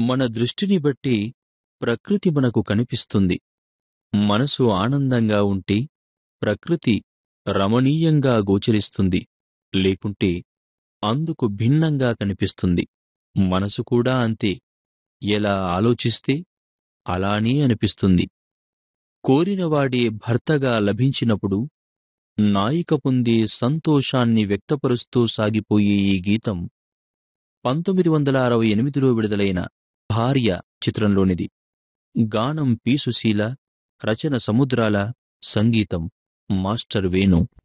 మన దృష్టిని బట్టి ప్రకృతి మనకు కనిపిస్తుంది. మనసు ఆనందంగా ఉంటే ప్రకృతి రమణీయంగా గోచరిస్తుంది, లేకుంటే అందుకు భిన్నంగా కనిపిస్తుంది. మనసు కూడా అంతే. ఎలా ఆలోచిస్తే అలానే అనిపిస్తుంది. కోరినవాడే భర్తగా లభించినప్పుడు నాయిక పొందే సంతోషాన్ని వ్యక్తపరుస్తూ సాగిపోయే ఈ గీతం 1968లో విడుదలైన భార్య చిత్రంలోనిది. గానం పి. సుశీల, రచన సముద్రాల, సంగీతం మాస్టర్ వేణు.